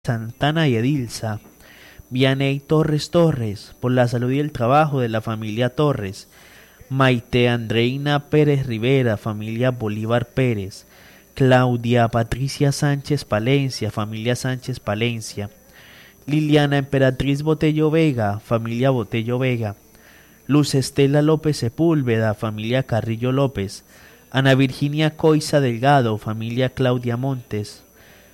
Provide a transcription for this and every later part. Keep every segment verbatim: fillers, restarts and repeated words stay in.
Santana y Edilza, Vianey Torres Torres, por la salud y el trabajo de la familia Torres, Maite Andreina Pérez Rivera, familia Bolívar Pérez, Claudia Patricia Sánchez Palencia, familia Sánchez Palencia, Liliana Emperatriz Botello Vega, familia Botello Vega, Luz Estela López Sepúlveda, familia Carrillo López, Ana Virginia Coiza Delgado, familia Claudia Montes,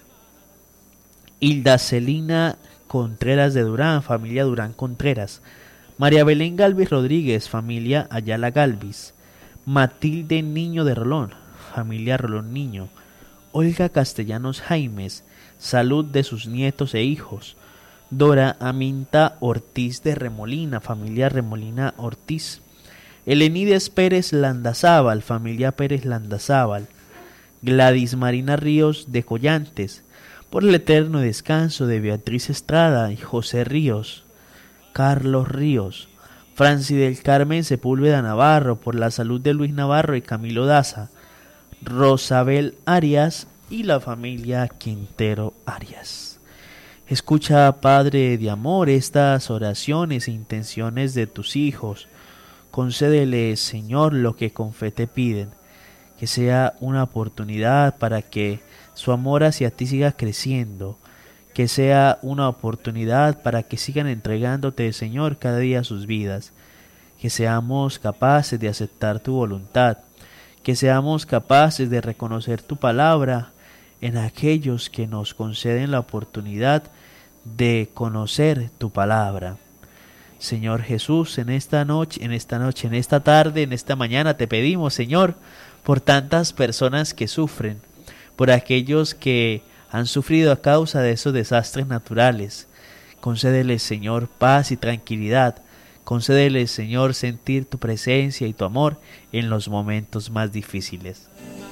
Hilda Celina Contreras de Durán, familia Durán Contreras, María Belén Galvis Rodríguez, familia Ayala Galvis, Matilde Niño de Rolón, familia Rolón Niño, Olga Castellanos Jaimes, salud de sus nietos e hijos, Dora Aminta Ortiz de Remolina, familia Remolina Ortiz, Elenides Pérez Landazábal, familia Pérez Landazábal, Gladys Marina Ríos de Collantes, por el eterno descanso de Beatriz Estrada y José Ríos, Carlos Ríos, Franci del Carmen Sepúlveda Navarro, por la salud de Luis Navarro y Camilo Daza, Rosabel Arias y la familia Quintero Arias. Escucha, Padre de amor, estas oraciones e intenciones de tus hijos. Concédeles, Señor, lo que con fe te piden, que sea una oportunidad para que su amor hacia ti siga creciendo, que sea una oportunidad para que sigan entregándote, Señor, cada día sus vidas, que seamos capaces de aceptar tu voluntad, que seamos capaces de reconocer tu palabra en aquellos que nos conceden la oportunidad de conocer tu palabra. Señor Jesús, en esta noche, en esta noche, en esta tarde, en esta mañana te pedimos, Señor, por tantas personas que sufren, por aquellos que han sufrido a causa de esos desastres naturales. Concédeles, Señor, paz y tranquilidad. Concédeles, Señor, sentir tu presencia y tu amor en los momentos más difíciles.